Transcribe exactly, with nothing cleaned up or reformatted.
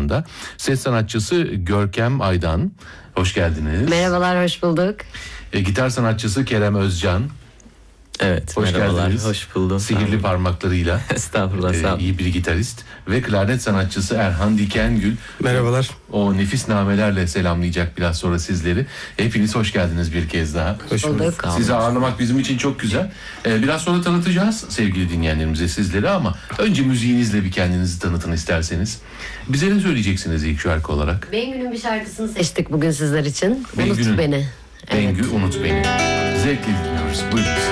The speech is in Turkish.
anda. Ses sanatçısı Görkem Aydan. Hoş geldiniz. Merhabalar, hoş bulduk. E, gitar sanatçısı Kerem Özcan. Evet, hoş merhabalar, geldiniz. hoş buldum. Sihirli parmaklarıyla. Estağfurullah, sağ olun. E, iyi bir gitarist. Ve klarnet sanatçısı Erhan Dikengül. Merhabalar. O nefis namelerle selamlayacak biraz sonra sizleri. Hepiniz hoş geldiniz bir kez daha. Hoş bulduk. Sizi ağırlamak bizim için çok güzel. Ee, biraz sonra tanıtacağız sevgili dinleyenlerimize sizleri ama önce müziğinizle bir kendinizi tanıtın isterseniz. Bize ne söyleyeceksiniz ilk şarkı olarak? Bengü'nün bir şarkısını seçtik bugün sizler için. Bengü'nün. Unut beni. Bengü, Unut Beni. Zevkle dinliyoruz. Buyurun.